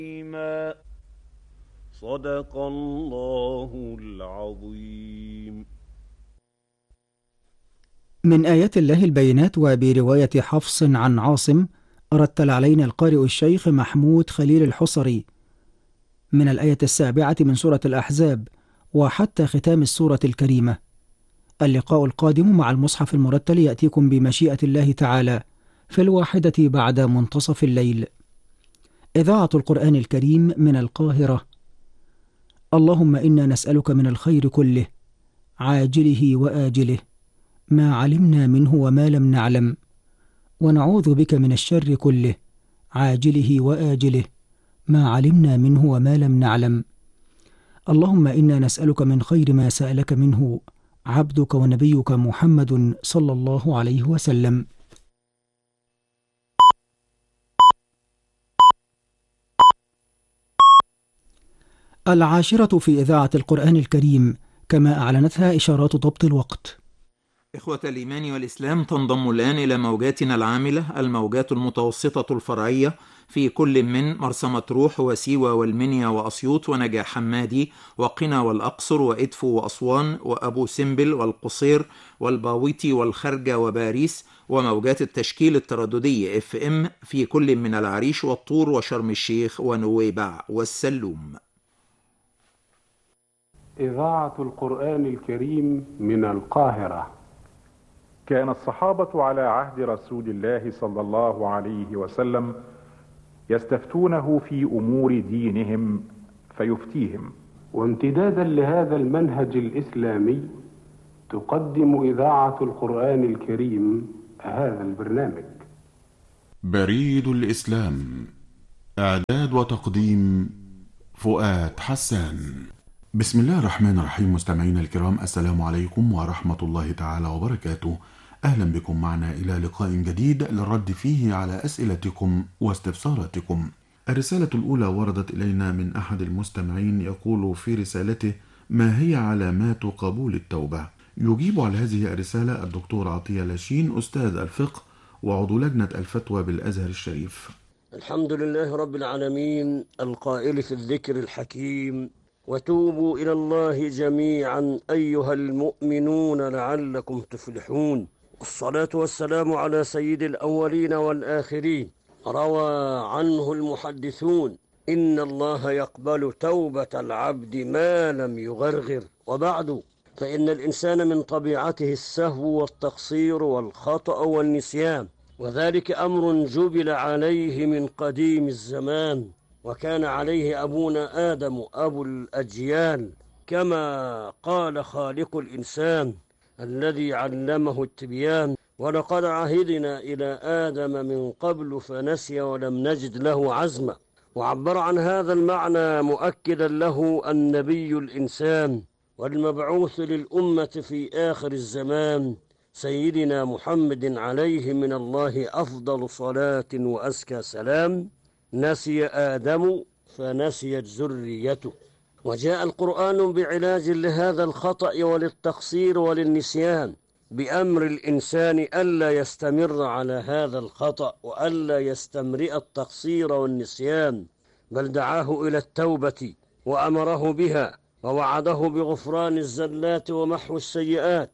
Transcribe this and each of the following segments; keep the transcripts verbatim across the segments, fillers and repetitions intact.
صدق الله العظيم. من آيات الله البينات. وبرواية حفص عن عاصم رتل علينا القارئ الشيخ محمود خليل الحصري من الآية السابعة من سورة الأحزاب وحتى ختام السورة الكريمة. اللقاء القادم مع المصحف المرتل يأتيكم بمشيئة الله تعالى في الواحدة بعد منتصف الليل. إذاعة القرآن الكريم من القاهرة. اللهم إنا نسألك من الخير كله عاجله وآجله ما علمنا منه وما لم نعلم، ونعوذ بك من الشر كله عاجله وآجله ما علمنا منه وما لم نعلم. اللهم إنا نسألك من خير ما سألك منه عبدك ونبيك محمد صلى الله عليه وسلم. العاشرة في إذاعة القرآن الكريم كما أعلنتها إشارات ضبط الوقت. إخوة الإيمان والإسلام، تنضم الآن إلى موجاتنا العاملة الموجات المتوسطة الفرعية في كل من مرسى مطروح وسيوة والمنيا وأسيوط ونجع حمادي وقنا والأقصر وإدفو وأسوان وأبو سمبل والقصير والباويتي والخرجة وباريس، وموجات التشكيل الترددي اف ام في كل من العريش والطور وشرم الشيخ ونويبع والسلوم. إذاعة القرآن الكريم من القاهرة. كان الصحابة على عهد رسول الله صلى الله عليه وسلم يستفتونه في أمور دينهم فيفتيهم. وامتدادا لهذا المنهج الإسلامي تقدم إذاعة القرآن الكريم هذا البرنامج. بريد الإسلام، إعداد وتقديم فؤاد حسان. بسم الله الرحمن الرحيم. مستمعينا الكرام، السلام عليكم ورحمة الله تعالى وبركاته. أهلا بكم معنا إلى لقاء جديد للرد فيه على أسئلتكم واستفساراتكم. الرسالة الأولى وردت إلينا من أحد المستمعين، يقول في رسالته: ما هي علامات قبول التوبة؟ يجيب على هذه الرسالة الدكتور عطية لاشين، أستاذ الفقه وعضو لجنة الفتوى بالأزهر الشريف. الحمد لله رب العالمين القائل في الذكر الحكيم: وتوبوا إلى الله جميعا أيها المؤمنون لعلكم تفلحون. الصلاة والسلام على سيد الأولين والآخرين. روى عنه المحدثون: إن الله يقبل توبة العبد ما لم يغرغر. وبعد، فإن الإنسان من طبيعته السهو والتقصير والخطأ والنسيان، وذلك أمر جبل عليه من قديم الزمان، وكان عليه أبونا آدم أبو الأجيال، كما قال خالق الإنسان الذي علمه التبيان: ولقد عهدنا إلى آدم من قبل فنسي ولم نجد له عزما. وعبر عن هذا المعنى مؤكدا له النبي الإنسان والمبعوث للأمة في آخر الزمان سيدنا محمد عليه من الله أفضل صلاة وأزكى سلام: نسي آدم فنسيت ذريته. وجاء القرآن بعلاج لهذا الخطأ وللتقصير وللنسيان، بأمر الإنسان ألا يستمر على هذا الخطأ وألا يستمرئ التقصير والنسيان، بل دعاه إلى التوبة وأمره بها، ووعده بغفران الزلات ومحو السيئات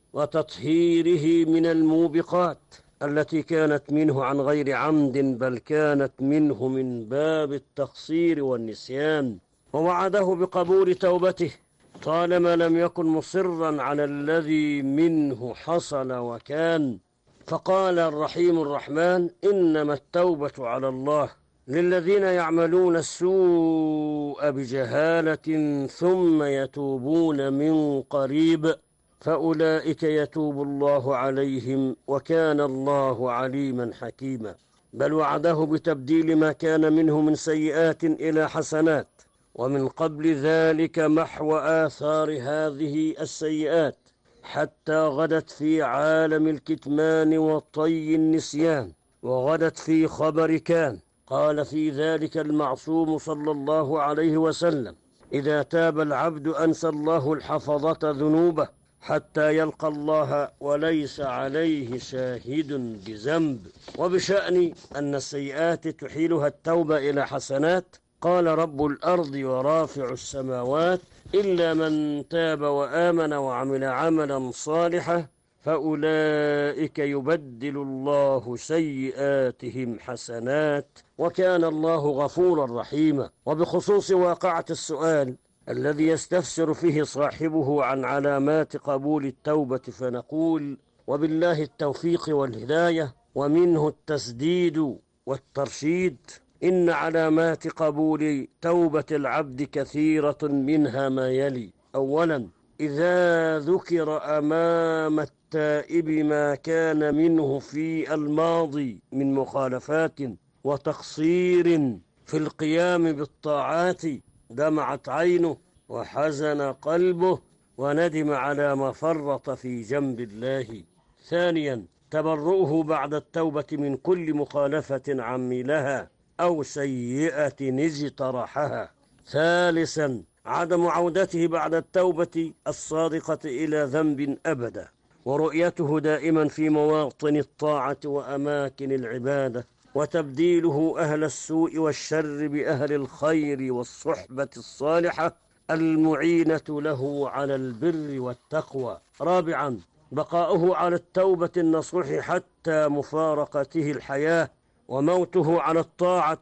وتطهيره من الموبقات التي كانت منه عن غير عمد، بل كانت منه من باب التقصير والنسيان. ووعده بقبول توبته طالما لم يكن مصرا على الذي منه حصل وكان. فقال الرحيم الرحمن: إنما التوبة على الله للذين يعملون السوء بجهالة ثم يتوبون من قريب فأولئك يتوب الله عليهم وكان الله عليما حكيما. بل وعده بتبديل ما كان منه من سيئات إلى حسنات، ومن قبل ذلك محو آثار هذه السيئات، حتى غدت في عالم الكتمان وطي النسيان، وغدت في خبر كان. قال في ذلك المعصوم صلى الله عليه وسلم: إذا تاب العبد أنسى الله الحفظة ذنوبه حتى يلقى الله وليس عليه شاهد بذنب. وبشأن أن السيئات تحيلها التوبة إلى حسنات، قال رب الأرض ورافع السماوات إلا من تاب وآمن وعمل عملا صالحا فأولئك يبدل الله سيئاتهم حسنات وكان الله غفورا رحيما. وبخصوص واقعة السؤال الذي يستفسر فيه صاحبه عن علامات قبول التوبة فنقول: وبالله التوفيق والهداية ومنه التسديد والترشيد. إن علامات قبول توبة العبد كثيرة، منها ما يلي: أولا، إذا ذكر أمام التائب ما كان منه في الماضي من مخالفات وتقصير في القيام بالطاعات دمعت عينه وحزن قلبه وندم على ما فرط في جنب الله. ثانيا، تبرؤه بعد التوبة من كل مخالفة عملها أو سيئة اجترحها. ثالثا، عدم عودته بعد التوبة الصادقة إلى ذنب أبدا، ورؤيته دائما في مواطن الطاعة وأماكن العبادة، وتبديله أهل السوء والشر بأهل الخير والصحبة الصالحة المعينة له على البر والتقوى. رابعا، بقاؤه على التوبة النصوح حتى مفارقته الحياة وموته على الطاعة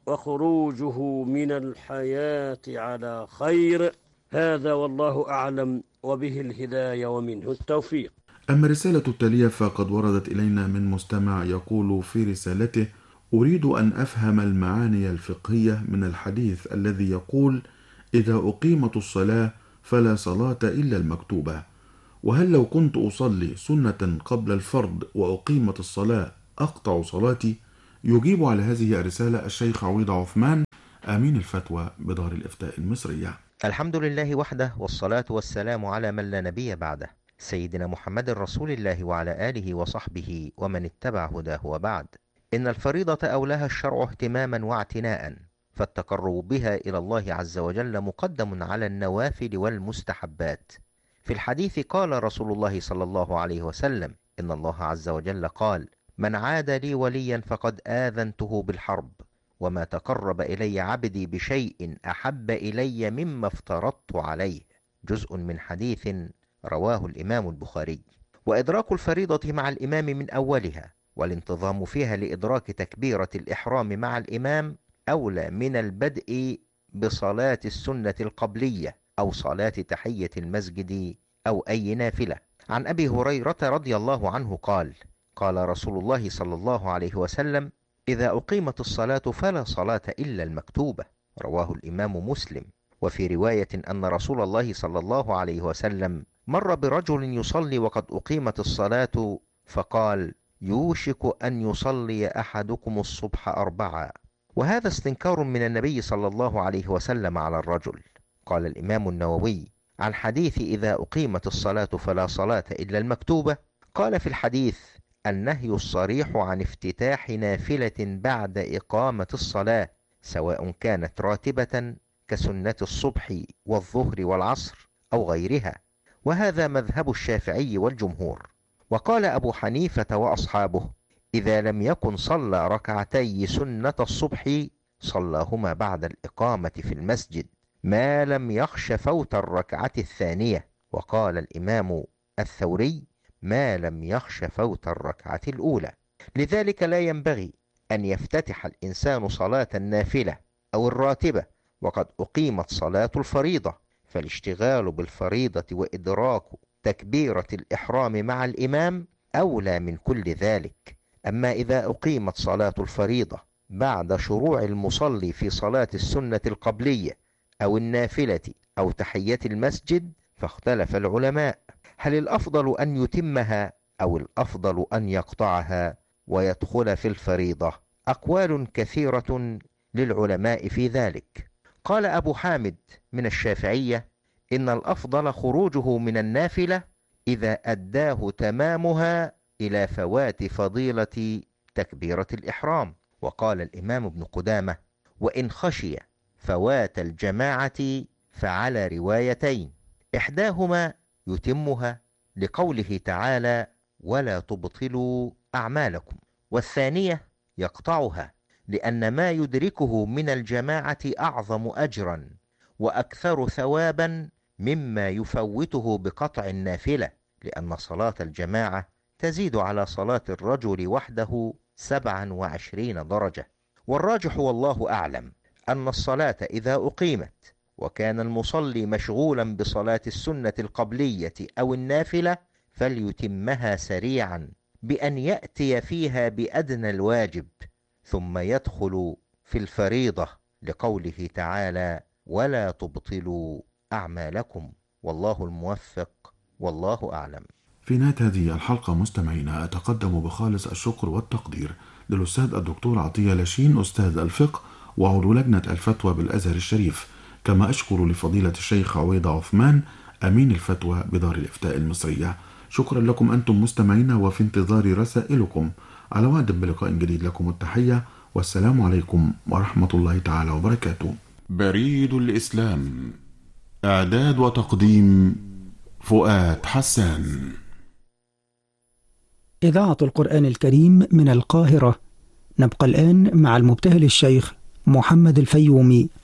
وخروجه من الحياة على خير. هذا والله أعلم، وبه الهداية ومنه التوفيق. أما الرسالة التالية فقد وردت إلينا من مستمع يقول في رسالته: أريد أن أفهم المعاني الفقهية من الحديث الذي يقول: إذا أقيمت الصلاة فلا صلاة إلا المكتوبة، وهل لو كنت أصلي سنة قبل الفرض وأقيمت الصلاة أقطع صلاتي؟ يجيب على هذه الرسالة الشيخ عويض عثمان، أمين الفتوى بدار الإفتاء المصرية. الحمد لله وحده، والصلاة والسلام على من لا نبي بعده، سيدنا محمد رسول الله وعلى آله وصحبه ومن اتبع هداه. وبعد، إن الفريضة أولاها الشرع اهتماما واعتناء، فالتقرب بها إلى الله عز وجل مقدم على النوافل والمستحبات. في الحديث قال رسول الله صلى الله عليه وسلم: إن الله عز وجل قال: من عاد لي وليا فقد آذنته بالحرب، وما تقرب إلي عبدي بشيء أحب إلي مما افترضت عليه. جزء من حديث رواه الإمام البخاري. وإدراك الفريضة مع الإمام من أولها والانتظام فيها لإدراك تكبيرة الإحرام مع الإمام أولى من البدء بصلاة السنة القبلية أو صلاة تحية المسجد أو أي نافلة. عن أبي هريرة رضي الله عنه قال: قال رسول الله صلى الله عليه وسلم: إذا أقيمت الصلاة فلا صلاة إلا المكتوبة. رواه الإمام مسلم. وفي رواية أن رسول الله صلى الله عليه وسلم مر برجل يصلي وقد أقيمت الصلاة فقال: يوشك أن يصلي أحدكم الصبح أربعا. وهذا استنكار من النبي صلى الله عليه وسلم على الرجل. قال الإمام النووي عن حديث إذا أقيمت الصلاة فلا صلاة إلا المكتوبة: قال في الحديث: النهي الصريح عن افتتاح نافلة بعد إقامة الصلاة، سواء كانت راتبة كسنة الصبح والظهر والعصر أو غيرها، وهذا مذهب الشافعي والجمهور. وقال أبو حنيفة وأصحابه: إذا لم يكن صلى ركعتي سنة الصبح صلاهما بعد الإقامة في المسجد ما لم يخش فوت الركعة الثانية. وقال الإمام الثوري: ما لم يخش فوت الركعة الأولى. لذلك لا ينبغي أن يفتتح الإنسان صلاة النافلة أو الراتبة وقد أقيمت صلاة الفريضة، فالاشتغال بالفريضة وإدراك تكبيرة الإحرام مع الإمام أولى من كل ذلك. أما إذا أقيمت صلاة الفريضة بعد شروع المصلي في صلاة السنة القبلية أو النافلة أو تحية المسجد فاختلف العلماء: هل الأفضل أن يتمها أو الأفضل أن يقطعها ويدخل في الفريضة؟ أقوال كثيرة للعلماء في ذلك. قال أبو حامد من الشافعية: إن الأفضل خروجه من النافلة إذا أداه تمامها إلى فوات فضيلة تكبيرة الإحرام. وقال الإمام ابن قدامة: وإن خشي فوات الجماعة فعلى روايتين، إحداهما يتمها لقوله تعالى: ولا تبطلوا أعمالكم، والثانية يقطعها لأن ما يدركه من الجماعة أعظم أجرا وأكثر ثوابا مما يفوته بقطع النافلة، لأن صلاة الجماعة تزيد على صلاة الرجل وحده سبعا وعشرين درجة. والراجح والله أعلم أن الصلاة إذا أقيمت وكان المصلي مشغولا بصلاة السنة القبلية أو النافلة فليتمها سريعا بأن يأتي فيها بأدنى الواجب ثم يدخل في الفريضة، لقوله تعالى: ولا تبطلوا أعمالكم، والله الموفق والله أعلم. في نهاية هذه الحلقة مستمعينا أتقدم بخالص الشكر والتقدير للأستاذ الدكتور عطية لاشين أستاذ الفقه وعضو لجنة الفتوى بالأزهر الشريف، كما أشكر لفضيلة الشيخ عويضة عثمان أمين الفتوى بدار الإفتاء المصرية. شكرا لكم أنتم مستمعينا، وفي انتظار رسائلكم. على وعد بلقاء جديد، لكم التحية والسلام عليكم ورحمة الله تعالى وبركاته. بريد الإسلام، إعداد وتقديم فؤاد حسان. إذاعة القرآن الكريم من القاهرة. نبقى الآن مع المبتهل الشيخ محمد الفيومي.